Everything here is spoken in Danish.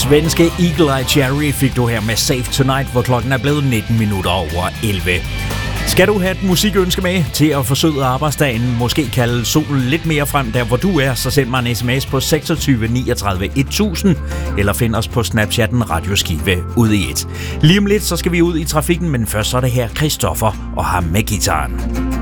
Svenske Eagle Eye Cherry fik du her med Safe Tonight, hvor klokken er blevet 19 minutter over 11. Skal du have et musikønske med til at forsøge arbejdsdagen, måske kalde solen lidt mere frem der hvor du er, så send mig en sms på 26 39 1000 eller find os på Snapchatten Radioskive ud i et. Lige om lidt så skal vi ud i trafikken, men først så er det her Christoffer og ham med gitaren.